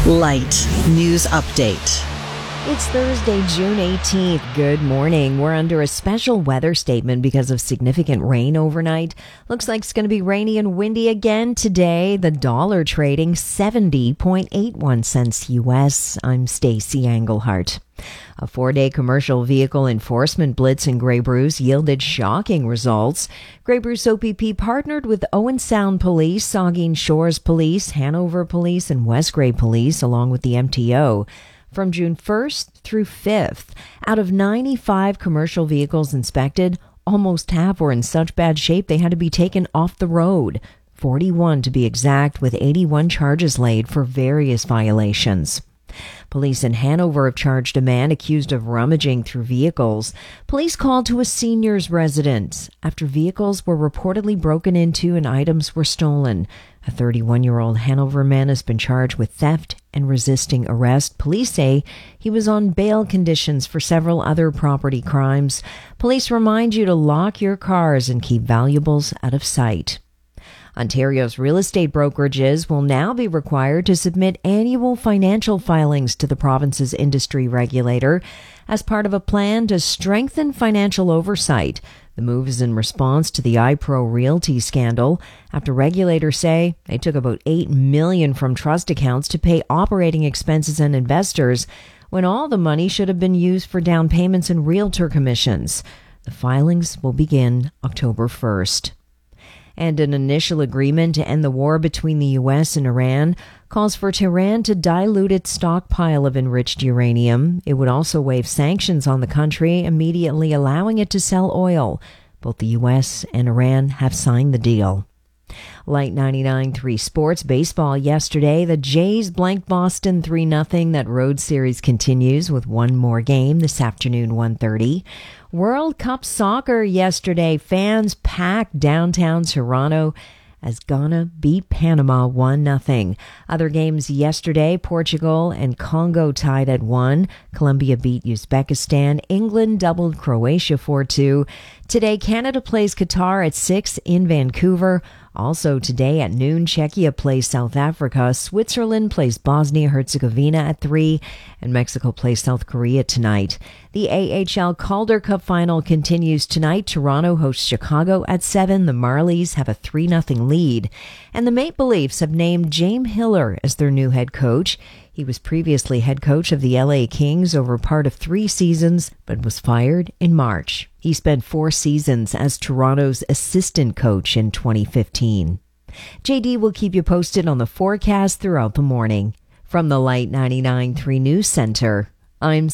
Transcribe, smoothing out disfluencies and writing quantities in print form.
Light News Update. It's Thursday, June 18th. Good morning. We're under a special weather statement because of significant rain overnight. Looks like it's going to be rainy and windy again today. The dollar trading 70.81 cents US. I'm Stacey Englehart. A 4-day commercial vehicle enforcement blitz in Grey Bruce yielded shocking results. Grey Bruce OPP partnered with Owen Sound Police, Saugeen Shores Police, Hanover Police, and West Grey Police, along with the MTO. From June 1st through 5th, out of 95 commercial vehicles inspected, almost half were in such bad shape they had to be taken off the road. 41 to be exact, with 81 charges laid for various violations. Police in Hanover have charged a man accused of rummaging through vehicles. Police called to a senior's residence after vehicles were reportedly broken into and items were stolen. A 31-year-old Hanover man has been charged with theft and resisting arrest. Police say he was on bail conditions for several other property crimes. Police remind you to lock your cars and keep valuables out of sight. Ontario's real estate brokerages will now be required to submit annual financial filings to the province's industry regulator as part of a plan to strengthen financial oversight. The move is in response to the iPro Realty scandal, after regulators say they took about $8 million from trust accounts to pay operating expenses and investors when all the money should have been used for down payments and realtor commissions. The filings will begin October 1st. And an initial agreement to end the war between the U.S. and Iran calls for Tehran to dilute its stockpile of enriched uranium. It would also waive sanctions on the country, immediately allowing it to sell oil. Both the U.S. and Iran have signed the deal. Light 99.3 Sports Baseball yesterday. The Jays blanked Boston 3-0. That road series continues with one more game this afternoon, 1:30. World Cup Soccer yesterday. Fans packed downtown Toronto as Ghana beat Panama 1-0. Other games yesterday, Portugal and Congo tied at 1. Colombia beat Uzbekistan. England doubled Croatia 4-2. Today, Canada plays Qatar at 6 in Vancouver. Also today at noon, Czechia plays South Africa. Switzerland plays Bosnia-Herzegovina at 3. And Mexico plays South Korea tonight. The AHL Calder Cup final continues tonight. Toronto hosts Chicago at 7. The Marlies have a 3-0 lead. And the Maple Leafs have named James Hiller as their new head coach. He was previously head coach of the LA Kings over part of 3 seasons, but was fired in March. He spent 4 seasons as Toronto's assistant coach in 2015. JD will keep you posted on the forecast throughout the morning. From the Light 99.3 News Center, I'm